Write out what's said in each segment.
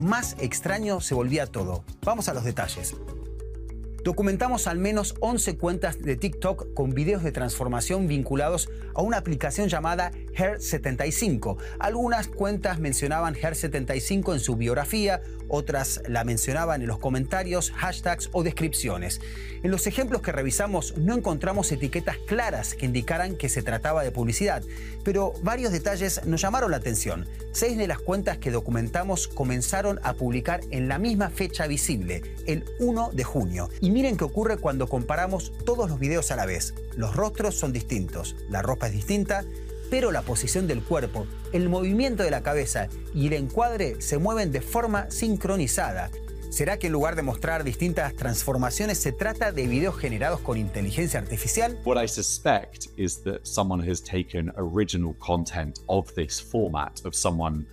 más extraño se volvía todo. Vamos a los detalles. Documentamos al menos 11 cuentas de TikTok con videos de transformación vinculados a una aplicación llamada Hair75. Algunas cuentas mencionaban Hair75 en su biografía, otras la mencionaban en los comentarios, hashtags o descripciones. En los ejemplos que revisamos no encontramos etiquetas claras que indicaran que se trataba de publicidad, pero varios detalles nos llamaron la atención. 6 de las cuentas que documentamos comenzaron a publicar en la misma fecha visible, el 1 de junio. Y miren qué ocurre cuando comparamos todos los videos a la vez. Los rostros son distintos, la ropa es distinta, pero la posición del cuerpo, el movimiento de la cabeza y el encuadre se mueven de forma sincronizada. ¿Será que en lugar de mostrar distintas transformaciones se trata de videos generados con inteligencia artificial? What I suspect is that someone has taken original content of this format of someone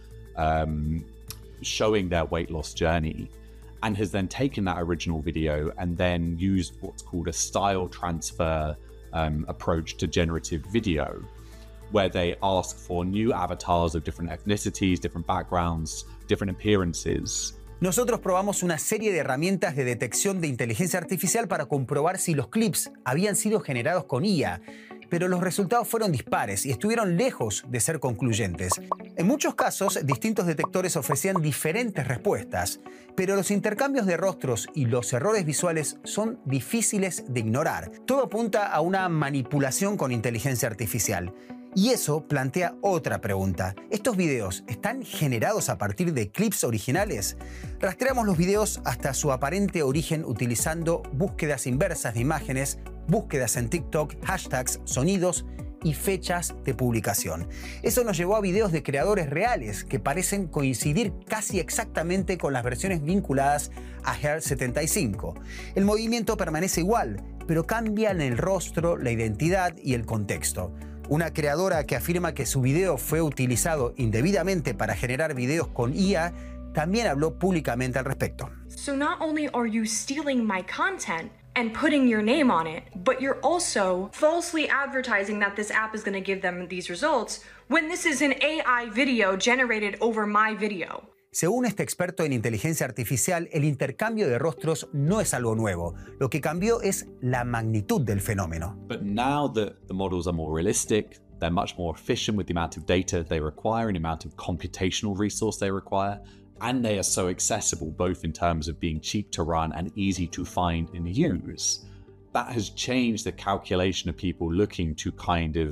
showing their weight loss journey and has then taken that original video and then used what's called a style transfer approach to generative video, where they ask for new avatars of different ethnicities, different backgrounds, different appearances. Nosotros probamos una serie de herramientas de detección de inteligencia artificial para comprobar si los clips habían sido generados con IA, pero los resultados fueron dispares y estuvieron lejos de ser concluyentes. En muchos casos, distintos detectores ofrecían diferentes respuestas, pero los intercambios de rostros y los errores visuales son difíciles de ignorar. Todo apunta a una manipulación con inteligencia artificial. Y eso plantea otra pregunta. ¿Estos videos están generados a partir de clips originales? Rastreamos los videos hasta su aparente origen utilizando búsquedas inversas de imágenes, búsquedas en TikTok, hashtags, sonidos y fechas de publicación. Eso nos llevó a videos de creadores reales que parecen coincidir casi exactamente con las versiones vinculadas a Hair75. El movimiento permanece igual, pero cambian el rostro, la identidad y el contexto. Una creadora que afirma que su video fue utilizado indebidamente para generar videos con IA también habló públicamente al respecto. So not only are you stealing my content and putting your name on it, but you're also falsely advertising that this app is going to give them these results when this is an AI video generated over my video. Según este experto en inteligencia artificial, el intercambio de rostros no es algo nuevo. Lo que cambió es la magnitud del fenómeno. But now that the models are more realistic, they're much more efficient with the amount of data they require and the amount of computational resource they require, and they are so accessible both in terms of being cheap to run and easy to find and use. That has changed the calculation of people looking to kind of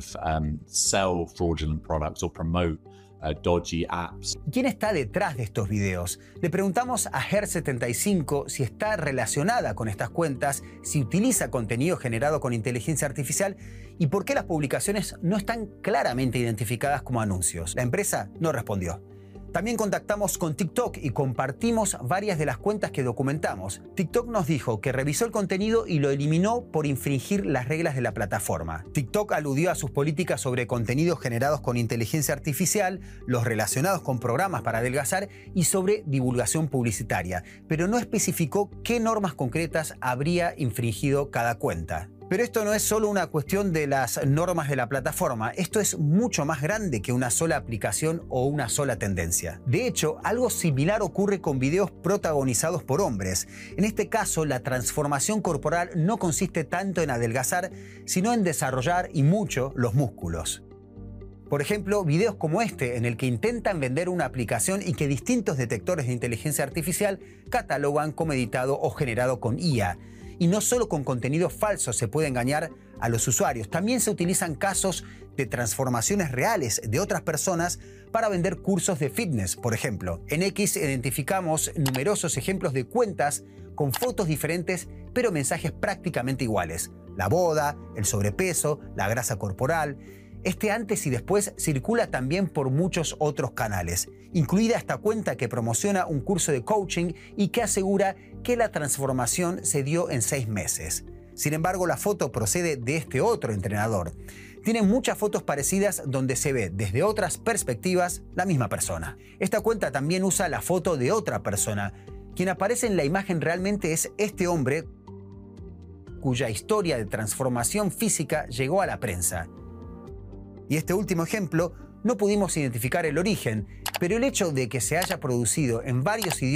sell fraudulent products or promote dodgy apps. ¿Quién está detrás de estos videos? Le preguntamos a Hair75 si está relacionada con estas cuentas, si utiliza contenido generado con inteligencia artificial y por qué las publicaciones no están claramente identificadas como anuncios. La empresa no respondió. También contactamos con TikTok y compartimos varias de las cuentas que documentamos. TikTok nos dijo que revisó el contenido y lo eliminó por infringir las reglas de la plataforma. TikTok aludió a sus políticas sobre contenidos generados con inteligencia artificial, los relacionados con programas para adelgazar y sobre divulgación publicitaria, pero no especificó qué normas concretas habría infringido cada cuenta. Pero esto no es solo una cuestión de las normas de la plataforma, esto es mucho más grande que una sola aplicación o una sola tendencia. De hecho, algo similar ocurre con videos protagonizados por hombres. En este caso, la transformación corporal no consiste tanto en adelgazar, sino en desarrollar y mucho los músculos. Por ejemplo, videos como este, en el que intentan vender una aplicación y que distintos detectores de inteligencia artificial catalogan como editado o generado con IA. Y no solo con contenido falso se puede engañar a los usuarios, también se utilizan casos de transformaciones reales de otras personas para vender cursos de fitness, por ejemplo. En X identificamos numerosos ejemplos de cuentas con fotos diferentes, pero mensajes prácticamente iguales. La boda, el sobrepeso, la grasa corporal. Este antes y después circula también por muchos otros canales, incluida esta cuenta que promociona un curso de coaching y que asegura que la transformación se dio en 6 meses. Sin embargo, la foto procede de este otro entrenador. Tiene muchas fotos parecidas donde se ve desde otras perspectivas la misma persona. Esta cuenta también usa la foto de otra persona. Quien aparece en la imagen realmente es este hombre cuya historia de transformación física llegó a la prensa. Y este último ejemplo, no pudimos identificar el origen. pero el hecho de que se haya producido en varios idiomas